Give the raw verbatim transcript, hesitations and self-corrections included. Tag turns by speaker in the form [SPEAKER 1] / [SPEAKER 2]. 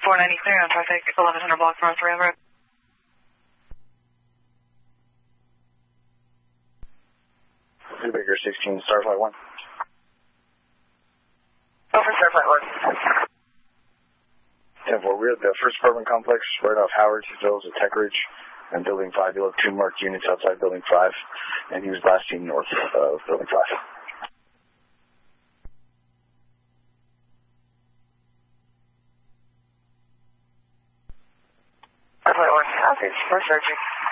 [SPEAKER 1] four ninety clear on traffic, eleven hundred block North Railroad.
[SPEAKER 2] Two Baker sixteen, Starflight one.
[SPEAKER 1] Over Starflight one.
[SPEAKER 2] ten four, we're at the first apartment complex right off Howard. He fills at Tech Ridge and Building five. You'll have two marked units outside Building five, and he was last seen north of Building five.
[SPEAKER 1] Starflight one, Southeast, for surgery.